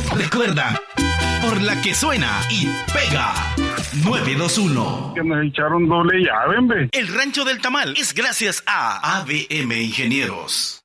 Recuerda, por la que suena y pega. 921. Que nos echaron doble llave, hombre. El Rancho del Tamal es gracias a ABM Ingenieros.